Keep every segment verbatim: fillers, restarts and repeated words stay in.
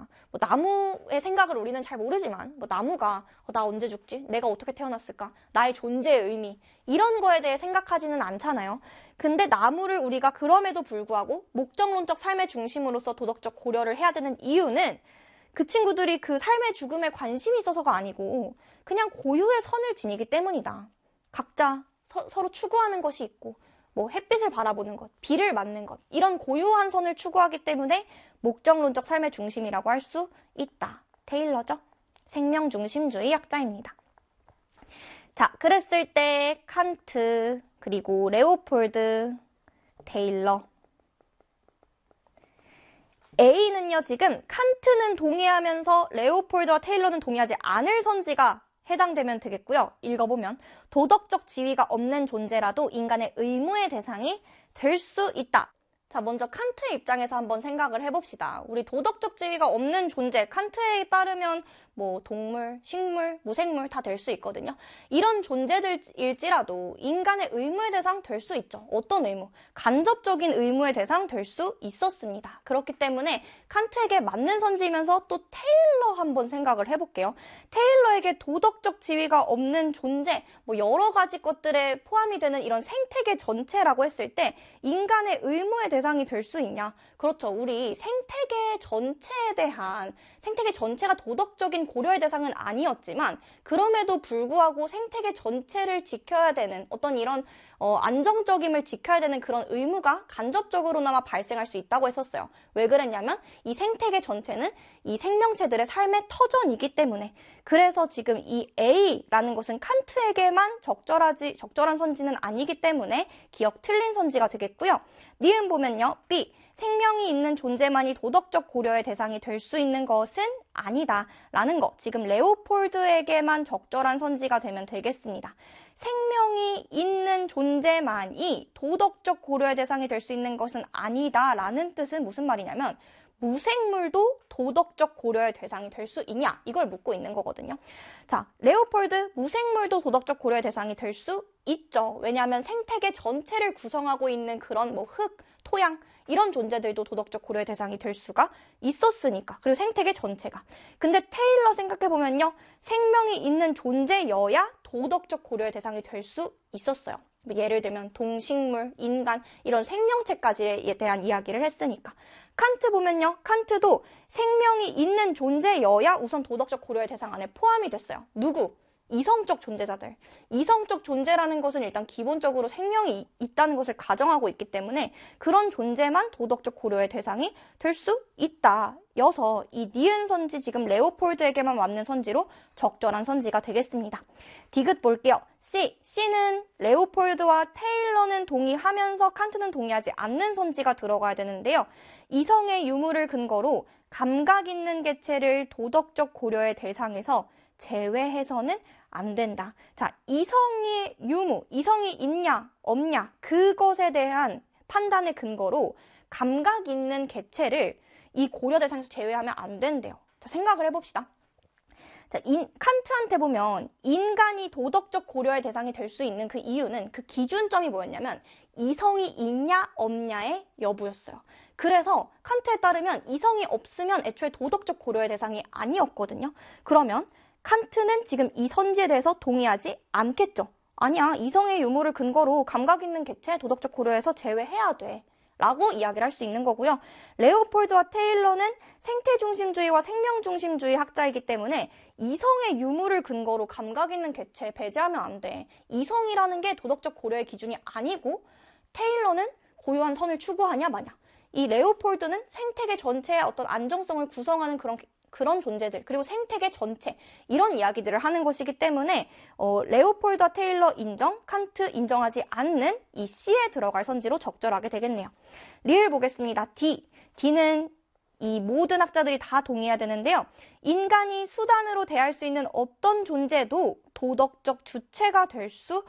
뭐 나무의 생각을 우리는 잘 모르지만 뭐 나무가 어, 나 언제 죽지? 내가 어떻게 태어났을까? 나의 존재의 의미 이런 거에 대해 생각하지는 않잖아요. 근데 나무를 우리가 그럼에도 불구하고 목적론적 삶의 중심으로서 도덕적 고려를 해야 되는 이유는 그 친구들이 그 삶의 죽음에 관심이 있어서가 아니고 그냥 고유의 선을 지니기 때문이다. 각자 서, 서로 추구하는 것이 있고 뭐 햇빛을 바라보는 것, 비를 맞는 것 이런 고유한 선을 추구하기 때문에 목적론적 삶의 중심이라고 할 수 있다. 테일러죠. 생명중심주의 학자입니다. 자, 그랬을 때 칸트, 그리고 레오폴드, 테일러. A는요, 지금 칸트는 동의하면서 레오폴드와 테일러는 동의하지 않을 선지가 해당되면 되겠고요. 읽어보면 도덕적 지위가 없는 존재라도 인간의 의무의 대상이 될 수 있다. 자, 먼저 칸트의 입장에서 한번 생각을 해봅시다. 우리 도덕적 지위가 없는 존재, 칸트에 따르면 뭐 동물, 식물, 무생물 다 될 수 있거든요. 이런 존재들일지라도 인간의 의무의 대상 될 수 있죠. 어떤 의무? 간접적인 의무의 대상 될 수 있었습니다. 그렇기 때문에 칸트에게 맞는 선지이면서 또 테일러 한번 생각을 해볼게요. 테일러에게 도덕적 지위가 없는 존재, 뭐 여러 가지 것들에 포함이 되는 이런 생태계 전체라고 했을 때 인간의 의무의 대상이 될 수 있냐? 그렇죠. 우리 생태계 전체에 대한 생태계 전체가 도덕적인 고려의 대상은 아니었지만 그럼에도 불구하고 생태계 전체를 지켜야 되는 어떤 이런 어, 안정적임을 지켜야 되는 그런 의무가 간접적으로나마 발생할 수 있다고 했었어요. 왜 그랬냐면 이 생태계 전체는 이 생명체들의 삶의 터전이기 때문에. 그래서 지금 이 A라는 것은 칸트에게만 적절하지, 적절한 선지는 아니기 때문에 기억 틀린 선지가 되겠고요. 니은 보면요. B. 생명이 있는 존재만이 도덕적 고려의 대상이 될 수 있는 것은 아니다 라는 거. 지금 레오폴드에게만 적절한 선지가 되면 되겠습니다. 생명이 있는 존재만이 도덕적 고려의 대상이 될 수 있는 것은 아니다 라는 뜻은 무슨 말이냐면 무생물도 도덕적 고려의 대상이 될 수 있냐 이걸 묻고 있는 거거든요. 자, 레오폴드 무생물도 도덕적 고려의 대상이 될 수 있죠. 왜냐하면 생태계 전체를 구성하고 있는 그런 뭐 흙, 토양 이런 존재들도 도덕적 고려의 대상이 될 수가 있었으니까. 그리고 생태계 전체가. 근데 테일러 생각해보면요. 생명이 있는 존재여야 도덕적 고려의 대상이 될 수 있었어요. 예를 들면 동식물, 인간 이런 생명체까지에 대한 이야기를 했으니까. 칸트 보면요. 칸트도 생명이 있는 존재여야 우선 도덕적 고려의 대상 안에 포함이 됐어요. 누구? 이성적 존재자들. 이성적 존재라는 것은 일단 기본적으로 생명이 있다는 것을 가정하고 있기 때문에 그런 존재만 도덕적 고려의 대상이 될 수 있다. 여서 이 니은 선지 지금 레오폴드에게만 맞는 선지로 적절한 선지가 되겠습니다. 디귿 볼게요. C. C는 레오폴드와 테일러는 동의하면서 칸트는 동의하지 않는 선지가 들어가야 되는데요. 이성의 유무를 근거로 감각 있는 개체를 도덕적 고려의 대상에서 제외해서는 안 된다. 자, 이성의 유무, 이성이 있냐, 없냐, 그것에 대한 판단의 근거로 감각 있는 개체를 이 고려 대상에서 제외하면 안 된대요. 자, 생각을 해봅시다. 자, 인, 칸트한테 보면 인간이 도덕적 고려의 대상이 될 수 있는 그 이유는 그 기준점이 뭐였냐면 이성이 있냐, 없냐의 여부였어요. 그래서 칸트에 따르면 이성이 없으면 애초에 도덕적 고려의 대상이 아니었거든요. 그러면 칸트는 지금 이 선지에 대해서 동의하지 않겠죠. 아니야, 이성의 유무를 근거로 감각 있는 개체 도덕적 고려에서 제외해야 돼 라고 이야기를 할 수 있는 거고요. 레오폴드와 테일러는 생태중심주의와 생명중심주의 학자이기 때문에 이성의 유무를 근거로 감각 있는 개체 배제하면 안 돼. 이성이라는 게 도덕적 고려의 기준이 아니고 테일러는 고유한 선을 추구하냐 마냐. 이 레오폴드는 생태계 전체의 어떤 안정성을 구성하는 그런 그런 존재들, 그리고 생태계 전체 이런 이야기들을 하는 것이기 때문에 어, 레오폴드와 테일러 인정, 칸트 인정하지 않는 이 C에 들어갈 선지로 적절하게 되겠네요. 리을 보겠습니다. D. D는 이 모든 학자들이 다 동의해야 되는데요. 인간이 수단으로 대할 수 있는 어떤 존재도 도덕적 주체가 될 수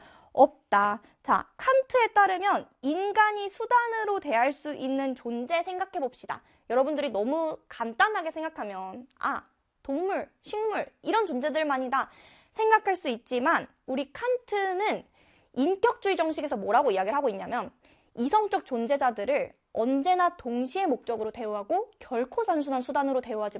없다. 자, 칸트에 따르면 인간이 수단으로 대할 수 있는 존재 생각해 봅시다. 여러분들이 너무 간단하게 생각하면 아, 동물, 식물 이런 존재들만이다 생각할 수 있지만 우리 칸트는 인격주의 정식에서 뭐라고 이야기를 하고 있냐면 이성적 존재자들을 언제나 동시에 목적으로 대우하고 결코 단순한 수단으로 대우하지